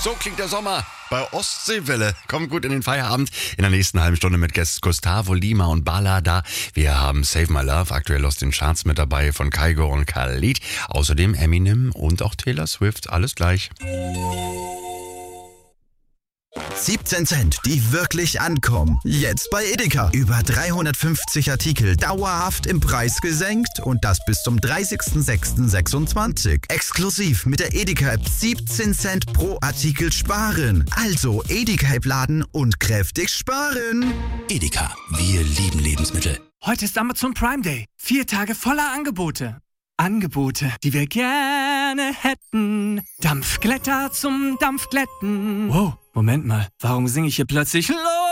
So klingt der Sommer bei Ostseewelle. Kommt gut in den Feierabend. In der nächsten halben Stunde mit Gästen Gustavo Lima und Balada. Wir haben Save My Love aktuell aus den Charts mit dabei von Kygo und Khalid. Außerdem Eminem und auch Taylor Swift. Alles gleich. 17 Cent, die wirklich ankommen. Jetzt bei Edeka. Über 350 Artikel dauerhaft im Preis gesenkt und das bis zum 30.06.26. Exklusiv mit der Edeka-App 17 Cent pro Artikel sparen. Also Edeka-App laden und kräftig sparen. Edeka, wir lieben Lebensmittel. Heute ist Amazon Prime Day. 4 Tage voller Angebote. Angebote, die wir gerne hätten. Dampfglätter zum Dampfglätten. Wow, Moment mal. Warum singe ich hier plötzlich